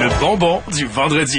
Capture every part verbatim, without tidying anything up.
Le bonbon du vendredi.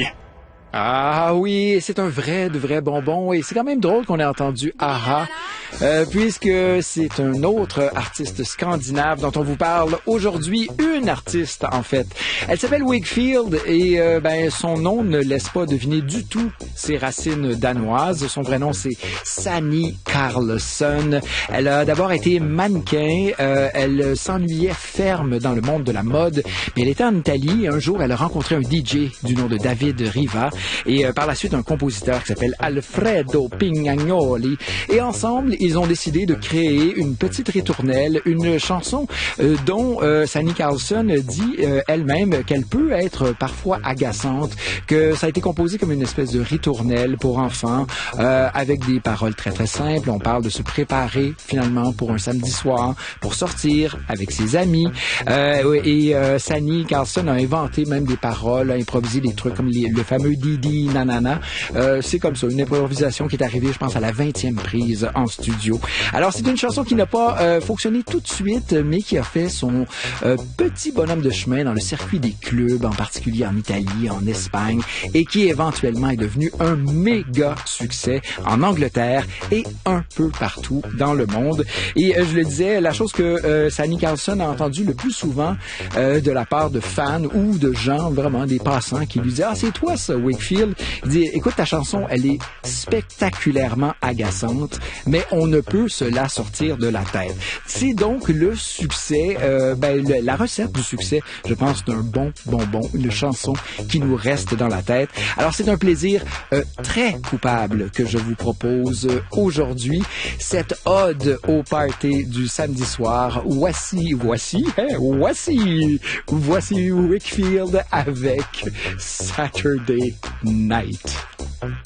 Ah oui, c'est un vrai, de vrai bonbon et c'est quand même drôle qu'on ait entendu Aha, euh, puisque c'est un autre artiste scandinave dont on vous parle aujourd'hui, une artiste en fait. Elle s'appelle Wakefield et euh, ben son nom ne laisse pas deviner du tout ses racines danoises. Son vrai nom c'est Sanny Karlsson. Elle a d'abord été mannequin, euh, elle s'ennuyait ferme dans le monde de la mode, mais elle était en Italie et un jour elle a rencontré un D J du nom de David Riva. Et euh, par la suite, un compositeur qui s'appelle Alfredo Pignagnoli. Et ensemble, ils ont décidé de créer une petite ritournelle, une chanson euh, dont euh, Sanny Karlsson dit euh, elle-même qu'elle peut être parfois agaçante, que ça a été composé comme une espèce de ritournelle pour enfants, euh, avec des paroles très très simples. On parle de se préparer finalement pour un samedi soir, pour sortir avec ses amis. Euh, et euh, Sanny Karlsson a inventé même des paroles, a improvisé des trucs comme les, le fameux Didi Nanana. Euh, c'est comme ça, une improvisation qui est arrivée, je pense, à la vingtième prise en studio. Alors, c'est une chanson qui n'a pas euh, fonctionné tout de suite, mais qui a fait son euh, petit bonhomme de chemin dans le circuit des clubs, en particulier en Italie, en Espagne, et qui éventuellement est devenu un méga succès en Angleterre et un peu partout dans le monde. Et euh, je le disais, la chose que euh, Sanny Karlsson a entendue le plus souvent euh, de la part de fans ou de gens, vraiment des passants, qui lui disaient « Ah, c'est toi ça, Wakefield ». Il dit, écoute, ta chanson, elle est spectaculairement agaçante, mais on ne peut se la sortir de la tête. C'est donc le succès, euh, ben, le, la recette du succès, je pense, d'un bon bonbon, une chanson qui nous reste dans la tête. Alors, c'est un plaisir euh, très coupable que je vous propose aujourd'hui. Cette ode au party du samedi soir. Voici, voici, hein, voici, voici Wakefield avec Saturday Night.